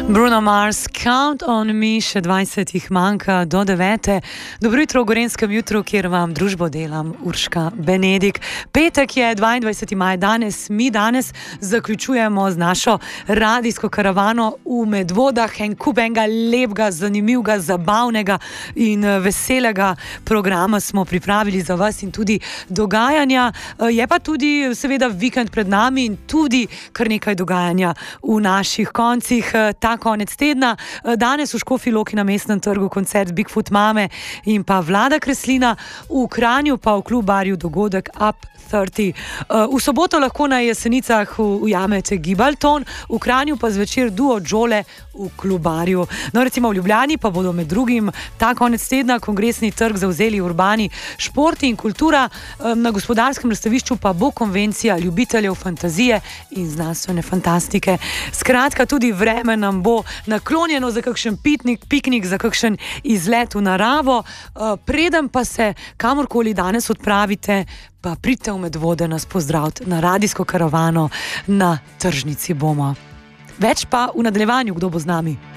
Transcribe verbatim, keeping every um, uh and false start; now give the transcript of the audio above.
Bruno Mars, Count on Me, še dvajset jih manjka do devete. Dobro jutro v Gorenjskem jutru, kjer vam družbo delam Urška Benedik. Petek je dvaindvajseti maj, danes mi danes zaključujemo z našo radijsko karavano v Medvodah, en kup enega lepega, zanimivega, zabavnega in veselega programa smo pripravili za vas in tudi dogajanja. Je pa tudi seveda vikend pred nami in tudi kar nekaj dogajanja v naših koncih. Ta konec tedna, danes v Škofji Loki na Mestnem trgu koncert Bigfoot mame in pa Vlada Kreslina, v Kranju pa v Klubbarju dogodek Up trideset. V soboto lahko na Jesenicah ujamete Gibalton, v Kranju pa zvečer duo Džole v Klubbarju. No, recimo v Ljubljani pa bodo med drugim ta konec tedna Kongresni trg zavzeli urbani športi in kultura, na Gospodarskem razstavišču pa bo konvencija ljubiteljev fantazije in znanstvene fantastike. Skratka, tudi vreme nam bo naklonjeno za kakšen piknik, piknik, za kakšen izlet v naravo. Preden pa se kamorkoli danes odpravite, pa pridite v Medvode nas pozdraviti na radijsko karavano, na tržnici bomo. Več pa v nadaljevanju, kdo bo z nami.